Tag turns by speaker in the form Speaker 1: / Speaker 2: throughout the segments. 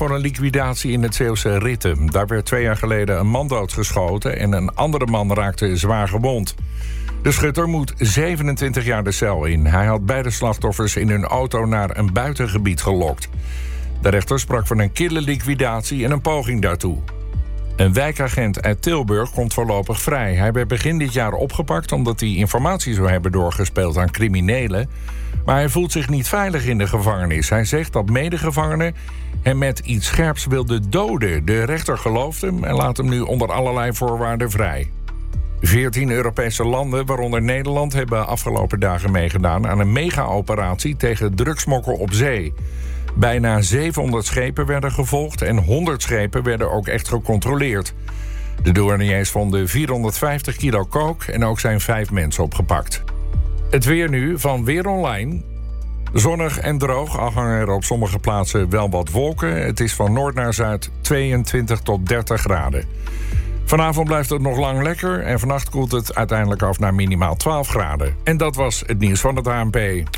Speaker 1: voor een liquidatie in het Zeeuwse Ritten. Daar werd 2 jaar geleden een man doodgeschoten en een andere man raakte zwaar gewond. De schutter moet 27 jaar de cel in. Hij had beide slachtoffers in hun auto naar een buitengebied gelokt. De rechter sprak van een kille liquidatie en een poging daartoe. Een wijkagent uit Tilburg komt voorlopig vrij. Hij werd begin dit jaar opgepakt omdat hij informatie zou hebben doorgespeeld aan criminelen. Maar hij voelt zich niet veilig in de gevangenis. Hij zegt dat medegevangenen hem met iets scherps wilden doden. De rechter gelooft hem en laat hem nu onder allerlei voorwaarden vrij. 14 Europese landen, waaronder Nederland, hebben afgelopen dagen meegedaan aan een mega-operatie tegen drugsmokkel op zee. Bijna 700 schepen werden gevolgd en 100 schepen werden ook echt gecontroleerd. De douaniers vonden 450 kilo coke en ook zijn 5 mensen opgepakt. Het weer nu van Weer Online. Zonnig en droog, al hangen er op sommige plaatsen wel wat wolken. Het is van noord naar zuid 22 tot 30 graden. Vanavond blijft het nog lang lekker en vannacht koelt het uiteindelijk af naar minimaal 12 graden. En dat was het nieuws van het ANP.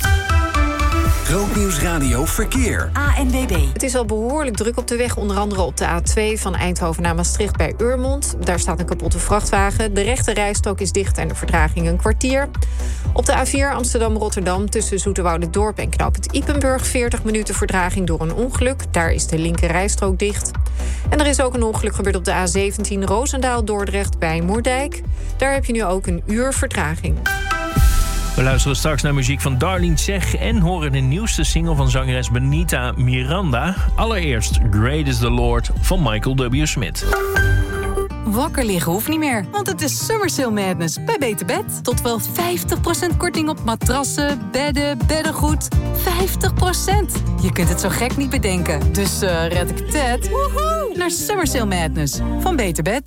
Speaker 2: Grootnieuws Radio Verkeer.
Speaker 3: ANWB. Het is al behoorlijk druk op de weg, onder andere op de A2 van Eindhoven naar Maastricht bij Urmond. Daar staat een kapotte vrachtwagen. De rechte rijstrook is dicht en de vertraging een kwartier. Op de A4 Amsterdam-Rotterdam tussen Zoeterwoudendorp en knooppunt Ypenburg 40 minuten vertraging door een ongeluk. Daar is de linker rijstrook dicht. En er is ook een ongeluk gebeurd op de A17 Roosendaal-Dordrecht bij Moerdijk. Daar heb je nu ook een uur vertraging.
Speaker 4: We luisteren straks naar muziek van Darlene Zech en horen de nieuwste single van zangeres Benita Miranda. Allereerst Great is the Lord van Michael W. Smith.
Speaker 5: Wakker liggen hoeft niet meer, want het is Summer Sale Madness bij Beter Bed. Tot wel 50% korting op matrassen, bedden, beddengoed. 50%! Je kunt het zo gek niet bedenken. Dus red ik het naar Summer Sale Madness van Beter Bed.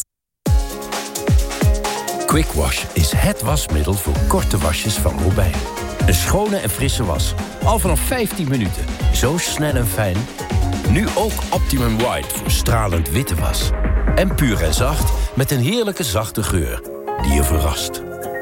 Speaker 6: Quick Wash is het wasmiddel voor korte wasjes van Robijn. Een schone en frisse was. Al vanaf 15 minuten. Zo snel en fijn. Nu ook Optimum White voor stralend witte was. En puur en zacht met een heerlijke zachte geur die je verrast.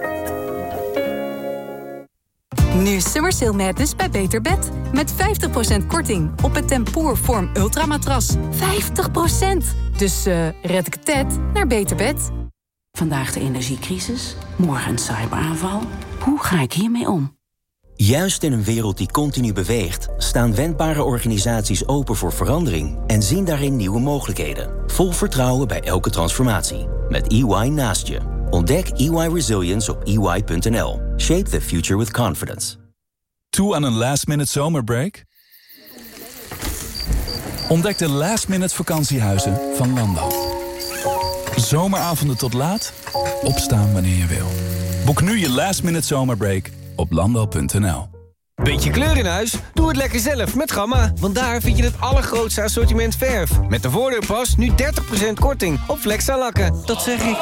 Speaker 5: Nu Summer Sale Madness bij Beter Bed. Met 50% korting op het Tempoor Form Ultra matras. 50%! Dus red ik het naar Beter Bed.
Speaker 7: Vandaag de energiecrisis, morgen een cyberaanval. Hoe ga ik hiermee om?
Speaker 8: Juist in een wereld die continu beweegt, staan wendbare organisaties open voor verandering en zien daarin nieuwe mogelijkheden. Vol vertrouwen bij elke transformatie. Met EY naast je. Ontdek EY Resilience op ey.nl. Shape the future with confidence.
Speaker 9: Toe aan een last-minute zomerbreak? Ontdek de last-minute vakantiehuizen van Landal. Zomeravonden tot laat, opstaan wanneer je wil. Boek nu je last-minute zomerbreak op landal.nl.
Speaker 10: Beetje kleur in huis? Doe het lekker zelf met Gamma. Want daar vind je het allergrootste assortiment verf. Met de voordeurpas nu 30% korting op Flexa-lakken. Dat zeg ik.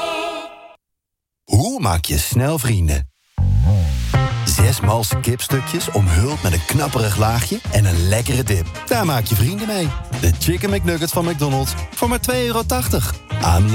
Speaker 11: Hoe maak je snel vrienden? 6 malse kipstukjes omhuld met een knapperig laagje en een lekkere dip. Daar maak je vrienden mee. De Chicken McNuggets van McDonald's voor maar €2,80.